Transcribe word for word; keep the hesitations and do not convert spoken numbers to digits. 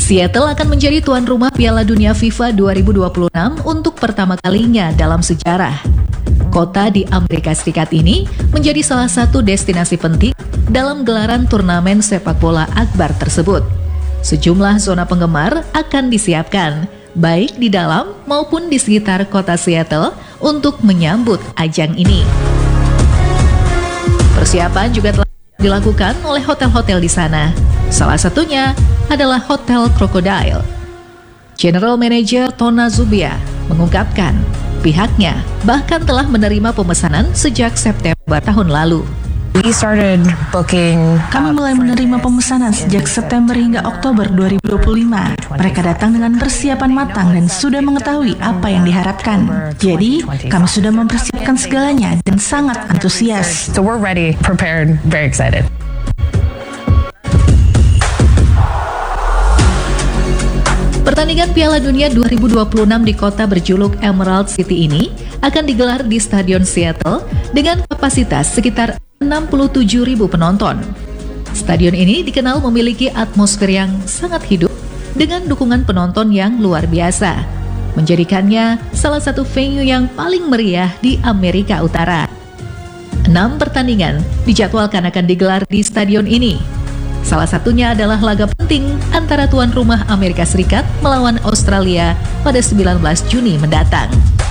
Seattle akan menjadi tuan rumah Piala Dunia FIFA dua ribu dua puluh enam untuk pertama kalinya dalam sejarah. Kota di Amerika Serikat ini menjadi salah satu destinasi penting dalam gelaran turnamen sepak bola akbar tersebut. Sejumlah zona penggemar akan disiapkan, baik di dalam maupun di sekitar kota Seattle untuk menyambut ajang ini. Persiapan juga telah dilakukan oleh hotel-hotel di sana. Salah satunya adalah Hotel Crocodile. General Manager Tona Zubia mengungkapkan pihaknya bahkan telah menerima pemesanan sejak September tahun lalu. We started booking. Kami mulai menerima pemesanan sejak September hingga Oktober dua ribu dua puluh lima. Mereka datang dengan persiapan matang dan sudah mengetahui apa yang diharapkan. Jadi, kami sudah mempersiapkan segalanya dan sangat antusias. So we're ready, prepared, very excited. Pertandingan Piala Dunia dua ribu dua puluh enam di kota berjuluk Emerald City ini akan digelar di Stadion Seattle dengan kapasitas sekitar enam puluh tujuh ribu penonton. Stadion ini dikenal memiliki atmosfer yang sangat hidup dengan dukungan penonton yang luar biasa, menjadikannya salah satu venue yang paling meriah di Amerika Utara. Enam pertandingan dijadwalkan akan digelar di stadion ini. Salah satunya adalah laga penting antara tuan rumah Amerika Serikat melawan Australia pada sembilan belas Juni mendatang.